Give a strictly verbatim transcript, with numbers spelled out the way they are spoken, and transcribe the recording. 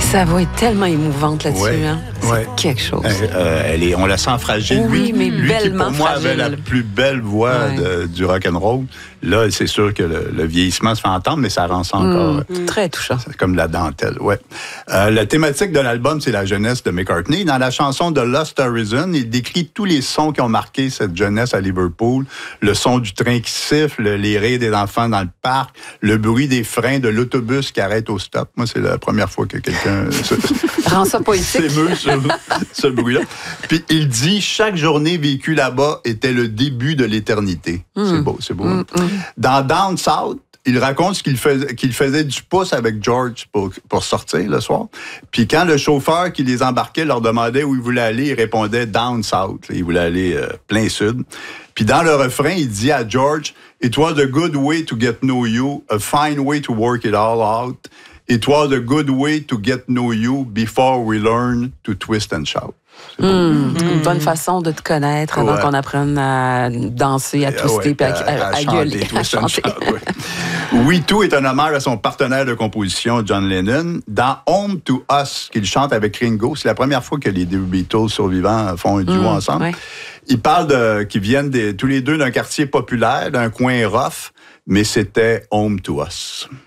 Sa voix est tellement émouvante là-dessus. Ouais, hein? C'est ouais. quelque chose. Euh, euh, elle est, on la sent fragile. Oui, lui, mais lui bellement qui, pour moi, fragile. avait la plus belle voix ouais. de, du rock'n'roll. Là, c'est sûr que le, le vieillissement se fait entendre, mais ça rend ça encore... Mmh, euh, très touchant. C'est comme de la dentelle, ouais. Euh, la thématique de l'album, c'est la jeunesse de McCartney. Dans la chanson de Lost Horizon, il décrit tous les sons qui ont marqué cette jeunesse à Liverpool. Le son du train qui siffle, les rires des enfants dans le parc, le bruit des freins de l'autobus qui arrête au stop. Moi, c'est la première fois que quelqu'un se... rend ça poétique. s'émeut sur ce bruit-là. Puis il dit, chaque journée vécue là-bas était le début de l'éternité. Mmh. C'est beau, c'est beau. Mmh, mmh. Dans Down South, il raconte ce qu'il faisait, qu'il faisait du pouce avec George pour, pour sortir le soir. Puis quand le chauffeur qui les embarquait leur demandait où ils voulaient aller, il répondait Down South. Il voulait aller euh, plein sud. Puis dans le refrain, il dit à George, It was a good way to get to know you, a fine way to work it all out. It was a good way to get to know you before we learn to twist and shout. Mmh, mmh. Une bonne façon de te connaître avant ouais. qu'on apprenne à danser, à twister, ouais, à, à, à, à gueuler, à chanter. Ouais. We Too est un hommage à son partenaire de composition, John Lennon. Dans Home to Us, qu'il chante avec Ringo, c'est la première fois que les deux Beatles survivants font un duo mmh, ensemble. Ouais. Ils parlent de, qu'ils viennent des, tous les deux d'un quartier populaire, d'un coin rough, mais c'était Home to Us.